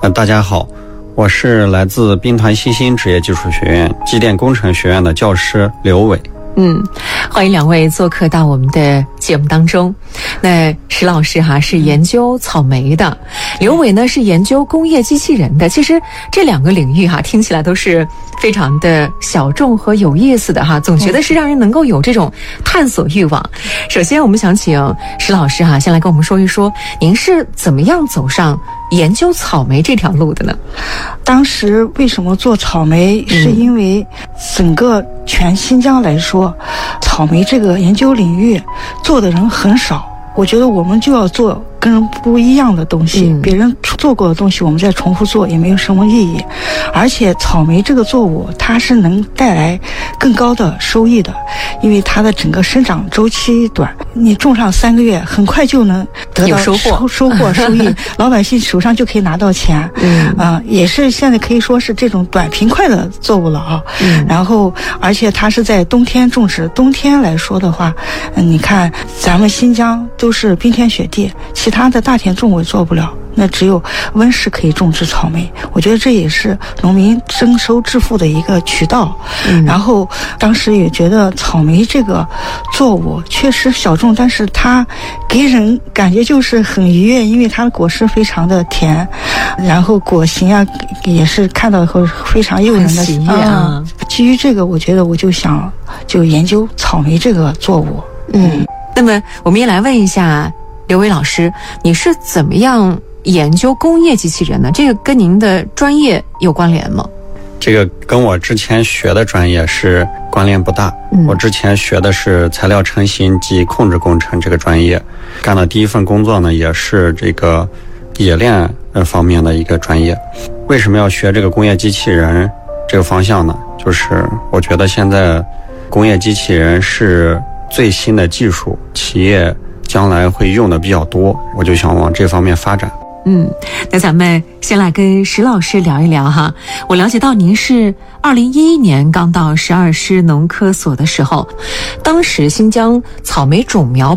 大家好，我是来自兵团新兴职业技术学院机电工程学院的教师刘伟。 欢迎两位做客到我们的节目当中。那石老师是研究草莓的，刘伟呢是研究工业机器人的。其实这两个领域听起来都是非常的小众和有意思的总觉得是让人能够有这种探索欲望。首先我们想请石老师先来跟我们说一说，您是怎么样走上研究草莓这条路的呢？ 当时为什么做草莓，是因为整个全新疆来说，草莓这个研究领域做的人很少。我觉得我们就要做跟人不一样的东西，别人做过的东西我们再重复做也没有什么意义。而且草莓这个作物它是能带来更高的收益的，因为它的整个生长周期短，你种上3个月很快就能得到收益老百姓手上就可以拿到钱。也是现在可以说是这种短平快的作物了然后而且它是在冬天种植，冬天来说的话，你看咱们新疆都是冰天雪地，其他的大田种我做不了，那只有温室可以种植草莓。我觉得这也是农民增收致富的一个渠道。然后当时也觉得草莓这个作物确实小众，但是它给人感觉就是很愉悦，因为它的果实非常的甜，然后果形也是看到以后非常诱人的喜悦基于这个我觉得我就想研究草莓这个作物。 那么我们也来问一下刘伟老师，你是怎么样研究工业机器人呢？这个跟您的专业有关联吗？ 这个跟我之前学的专业是关联不大。我之前学的是材料成型及控制工程这个专业，干的第一份工作呢也是这个冶炼方面的一个专业。为什么要学这个工业机器人这个方向呢？就是我觉得现在工业机器人是最新的技术，企业将来会用的比较多，我就想往这方面发展。 那咱们先来跟石老师聊一聊我了解到您是2011年刚到12师农科所的时候，当时新疆草莓种苗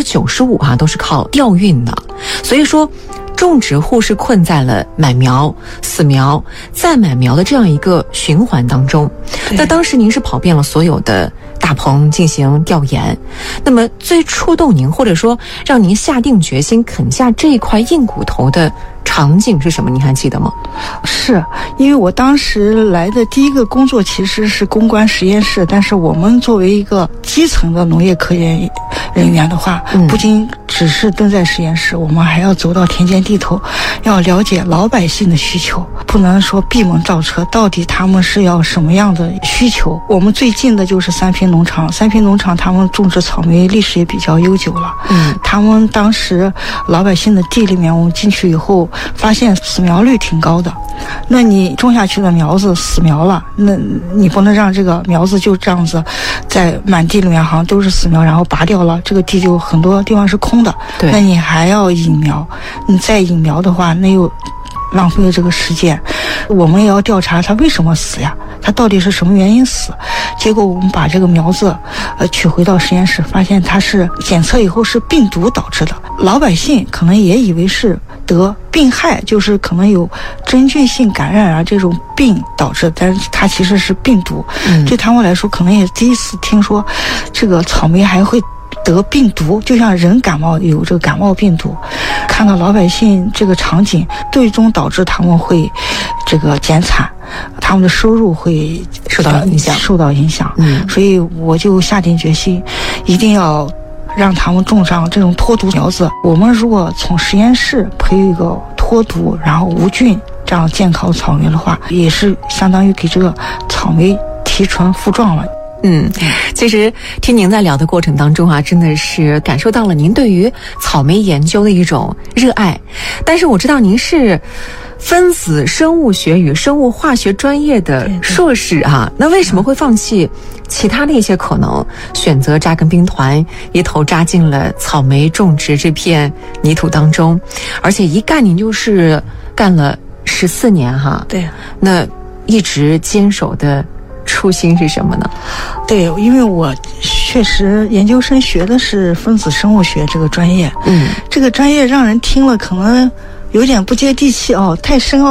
95%都是靠调运的，所以说种植户是困在了买苗、死苗、再买苗的这样一个循环当中。那当时您是跑遍了所有的大棚进行调研，那么最触动您或者说让您下定决心啃下这一块硬骨头的场景是什么？您还记得吗？ 是因为我当时来的第一个工作其实是攻关实验室，但是我们作为一个基层的农业科研人员的话，不仅只是蹲在实验室，我们还要走到田间地头，要了解老百姓的需求，不能说闭门造车，到底他们是要什么样的需求。我们最近的就是三平农场，三平农场他们种植草莓历史也比较悠久了。他们当时老百姓的地里面，我们进去以后发现死苗率挺高的，那你种下去的苗子死苗了，那你不能让这个苗子就这样子在满地里面好像都是死苗，然后拔掉了，这个地就很多地方是空的。那你还要引苗，你再引苗的话，那又浪费了这个时间。我们也要调查它为什么死呀，它到底是什么原因死。结果我们把这个苗子取回到实验室，发现它是检测以后是病毒导致的。老百姓可能也以为是得病害，就是可能有真菌性感染这种病导致，但是它其实是病毒。对他们来说可能也第一次听说这个草莓还会得病毒，就像人感冒有这个感冒病毒。看到老百姓这个场景，最终导致他们会这个减产，他们的收入会受到影响。所以我就下定决心，一定要让他们种上这种脱毒苗子。我们如果从实验室培育一个脱毒然后无菌这样健康草莓的话，也是相当于给这个草莓提纯复壮了。 其实听您在聊的过程当中真的是感受到了您对于草莓研究的一种热爱。但是我知道您是分子生物学与生物化学专业的硕士那为什么会放弃其他的一些可能，选择扎根兵团，一头扎进了草莓种植这片泥土当中，而且一干您就是干了14年对， 那一直坚守的初心是什么呢？ 对，因为我确实研究生学的是分子生物学这个专业，这个专业让人听了可能有点不接地气太深奥